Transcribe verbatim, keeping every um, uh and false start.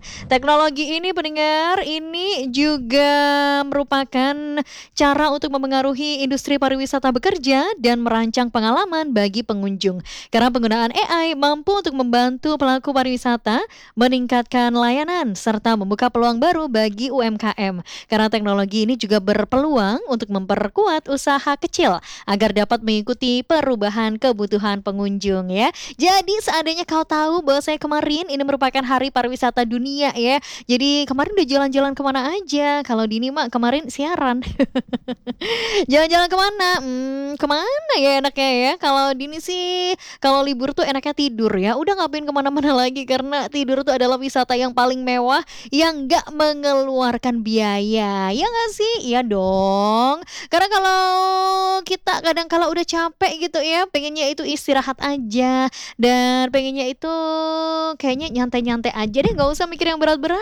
teknologi ini pendengar, ini juga merupakan cara untuk memengaruhi industri pariwisata bekerja dan merancang pengalaman bagi pengunjung. Karena penggunaan A I mampu untuk membantu pelaku pariwisata meningkatkan layanan serta membuka peluang baru bagi U M K M. Karena teknologi ini juga berpeluang untuk memperkuat usaha kecil agar dapat mengikuti perubahan kebutuhan pengunjung ya. Jadi seandainya kau tahu bahwa saya kemarin ini merupakan Hari Pariwisata Dunia ya. Jadi kemarin udah jalan-jalan kemana aja? Kalau Dini mah kemarin siaran. Jalan-jalan kemana? Hmm, kemana ya enaknya ya? Kalau Dini sih kalau libur tuh enaknya tidur ya. Udah ngapain kemana-mana lagi karena tidur tuh adalah wisata yang paling mewah yang nggak mengeluarkan biaya. Ya nggak sih? Iya dong. Karena kalau kita kadang kala udah capek gitu ya, pengennya itu istirahat aja dan pengennya itu kayaknya nyantai-nyantai aja deh, nggak usah mikir yang berat-berat.